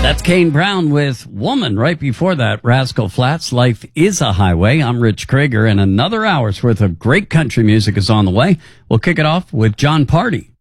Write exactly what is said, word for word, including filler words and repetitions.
That's Kane Brown with Woman. Right before that, Rascal Flatts, Life is a Highway. I'm Rich Krager, and another hour's worth of great country music is on the way. We'll kick it off with John Party.